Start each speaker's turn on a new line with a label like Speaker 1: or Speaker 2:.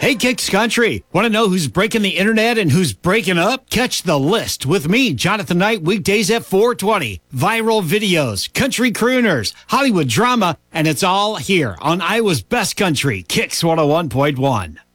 Speaker 1: Hey, Kicks Country. Want to know who's breaking the internet and who's breaking up? Catch The List with me, Jonathan Knight, weekdays at 4:20. Viral videos, country crooners, Hollywood drama, and it's all here on Iowa's Best Country, Kicks 101.1.